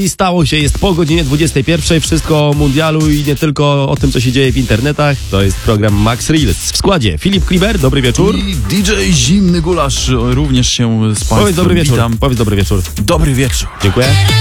i stało się, jest po godzinie 21. Wszystko o mundialu i nie tylko o tym, co się dzieje w internetach. To jest program Max Reels. W składzie Filip Kliber, dobry wieczór. I DJ Zimny Gulasz również się z Państwem Powiedz dobry wieczór. witam. Powiedz dobry wieczór. Dobry wieczór. Dziękuję.